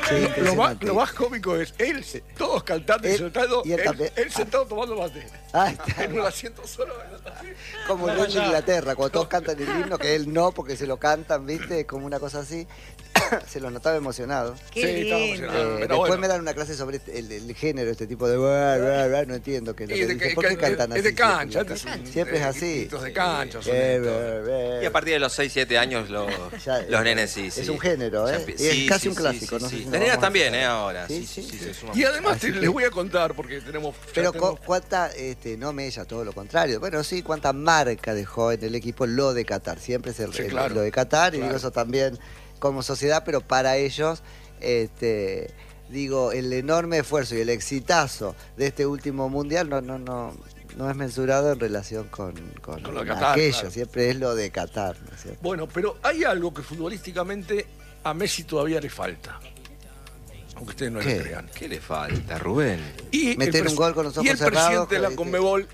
Sí, Lo más cómico es él, todos cantando y sentado, él sentado tomando mate. Está. En un asiento solo. Como el de Inglaterra, cuando todos cantan el himno, que él no, porque se lo cantan, ¿viste? Como una cosa así. Se lo notaba emocionado. Qué estaba lindo. emocionado. Pero Después bueno. me dan una clase sobre el género, este tipo de... No entiendo qué es lo que dice. ¿Por qué cantan así? Es de cancha. Siempre es así. Gritos de cancha. son estos. Y a partir de los 6, 7 años los nenes sí. Es un género, ¿eh? Sí, Es casi un sí, clásico. sí, No sé sí. si Las lo nenas vamos a también, hacer. ahora. Sí, Sí, sí. se suman. Y además Así les voy a contar, porque tenemos... Pero cuánta, no Mella, todo lo contrario. Bueno, sí, cuánta marca dejó en el equipo lo de Qatar. Siempre es claro, lo de Qatar, y claro. digo eso también como sociedad, pero para ellos, digo, el enorme esfuerzo y el exitazo de este último mundial no es mensurado en relación con lo de Qatar, aquello. claro. Siempre es lo de Qatar, ¿no es cierto? Bueno, pero hay algo que futbolísticamente a Messi todavía le falta. Aunque ustedes no ¿Qué? lo crean. ¿Qué le falta, Rubén? Y Meter un gol con los ojos y el cerrados, presidente de la ¿viste? Conmebol,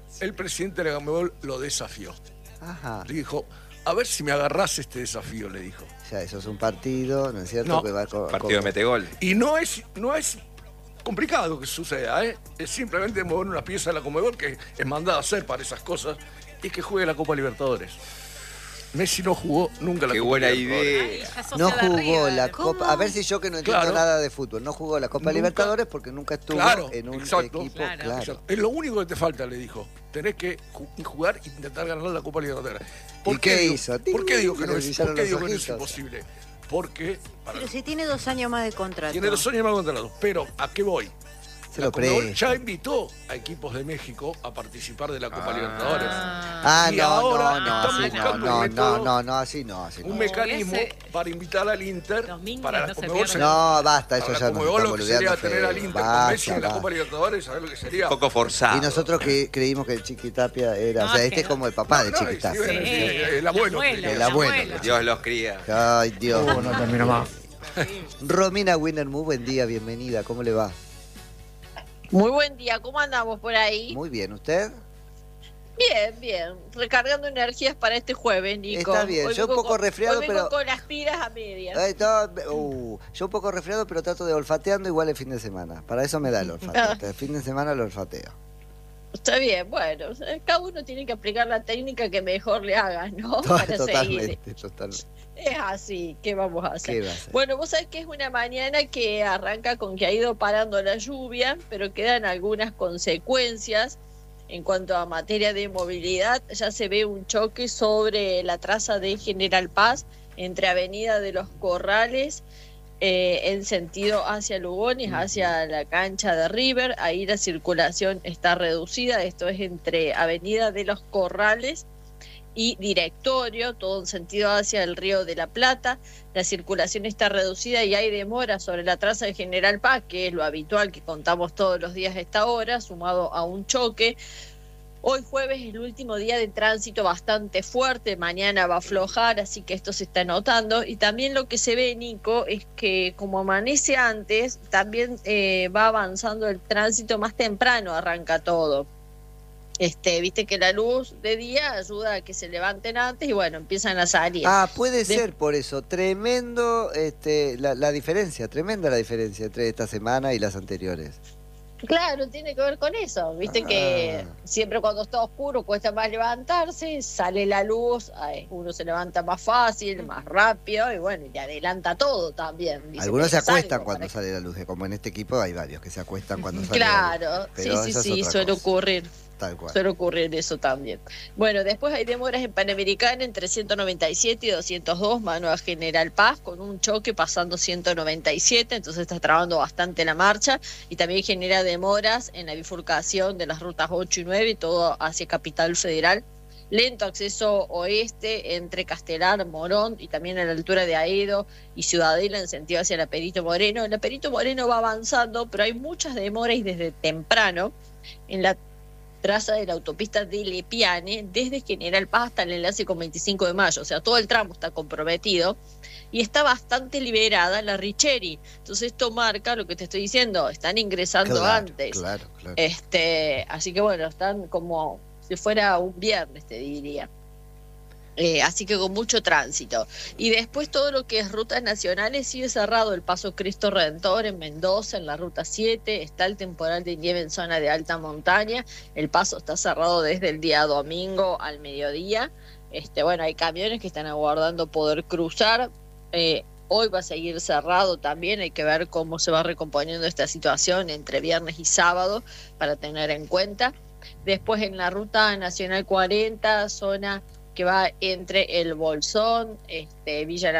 lo desafió. Ajá. Le dijo, a ver si me agarrás este desafío, le dijo. Ya, eso es un partido, ¿no es cierto? No. Que va Partido de metegol. Y no es complicado que suceda, ¿eh? Es simplemente mover una pieza de la Conmebol que es mandada a hacer para esas cosas y que juegue la Copa Libertadores. Messi no jugó nunca la Qué Copa buena Libertadores. idea. Ya sos No de jugó River. la ¿Cómo? Copa. A ver si yo que no entiendo Claro. nada de fútbol. No jugó la Copa Nunca. Libertadores porque nunca estuvo Claro, en un exacto. equipo. Claro. Claro. Es lo único que te falta, le dijo. Tenés que jugar e intentar ganar la Copa Libertadores. ¿Y qué hizo? ¿Por qué digo que no Le es, brillaron por qué los digo que no es ojitos. imposible? Porque Pero si tiene 2 años más de contrato. tiene 2 años más contratados. Pero, ¿a qué voy? Se La lo Conmebol presta. ya invitó a equipos de México a participar de la Copa Libertadores. Ah, Y no, ahora no, están así buscando no, un método, no, así no, así un no. mecanismo ese- para invitar al Inter Domínguez para no la se Conmebol. pierde. No, basta, eso para ya la nos Conmebol estamos lo que sería olvidando. tener al feo. Inter con Messi en la Basta. Copa Libertadores, ¿sabés lo que sería? Un poco forzado. Y nosotros creímos que el Chiquitapia era, o No, sea, es que este es no. como el papá de No, Chiquitapia. sí, el abuelo. El abuelo. Dios los cría. Ay, Dios. No termino más. Romina Winner, muy buen día, bienvenida, ¿cómo le va? Muy buen día, ¿cómo andamos por ahí? Muy bien, ¿usted? Bien, recargando energías para este jueves, Nico. Está bien, yo un poco resfriado, hoy vengo pero- con las pilas a medias. Ay, yo un poco resfriado, pero trato de olfateando igual el fin de semana. Para eso me da el olfato. El fin de semana lo olfateo. Está bien, bueno, cada uno tiene que aplicar la técnica que mejor le haga, ¿no? Para seguir. Totalmente. Es así, ¿qué vamos a hacer? ¿Qué va a hacer? Bueno, vos sabés que es una mañana que arranca con que ha ido parando la lluvia, pero quedan algunas consecuencias. En cuanto a materia de movilidad, ya se ve un choque sobre la traza de General Paz entre Avenida de los Corrales en sentido hacia Lugones, hacia la cancha de River. Ahí la circulación está reducida, esto es entre Avenida de los Corrales y Directorio, todo en sentido hacia el Río de la Plata. La circulación está reducida y hay demora sobre la traza de General Paz, que es lo habitual que contamos todos los días a esta hora, sumado a un choque. Hoy jueves es el último día de tránsito bastante fuerte, mañana va a aflojar, así que esto se está notando. Y también lo que se ve, Nico, es que como amanece antes, también va avanzando el tránsito más temprano, arranca todo. Viste que la luz de día ayuda a que se levanten antes y bueno, empiezan a salir. Ah, puede ser por eso. Tremendo la diferencia, tremenda la diferencia entre esta semana y las anteriores. Claro, tiene que ver con eso. Viste que siempre cuando está oscuro cuesta más levantarse, sale la luz, uno se levanta más fácil, más rápido y bueno, y te adelanta todo también. Dice Algunos que se acuestan salgo cuando para sale la luz, como en este equipo hay varios que se acuestan cuando sale la luz. Claro, Pero sí, eso es sí, otra suele cosa. ocurrir. Tal cual. Suele ocurrir eso también. Bueno, después hay demoras en Panamericana entre 197 y 202, mano a General Paz, con un choque pasando 197, entonces está trabando bastante la marcha y también genera demoras en la bifurcación de las rutas 8 y 9 y todo hacia Capital Federal. Lento acceso oeste entre Castelar, Morón y también a la altura de Aedo y Ciudadela en sentido hacia la Perito Moreno. La Perito Moreno va avanzando, pero hay muchas demoras y desde temprano en la traza de la autopista de Lepiane, desde General Paz hasta el enlace con 25 de mayo, o sea, todo el tramo está comprometido y está bastante liberada la Richeri. Entonces esto marca lo que te estoy diciendo, están ingresando Claro, antes. Claro. Así que bueno, están como si fuera un viernes, te diría. Así que con mucho tránsito. Y después todo lo que es rutas nacionales sigue cerrado. El paso Cristo Redentor en Mendoza, en la ruta 7, está el temporal de nieve en zona de alta montaña. El paso está cerrado desde el día domingo al mediodía. Bueno, hay camiones que están aguardando poder cruzar. Hoy va a seguir cerrado también, hay que ver cómo se va recomponiendo esta situación entre viernes y sábado para tener en cuenta. Después en la ruta nacional 40, zona que va entre el Bolsón, Villa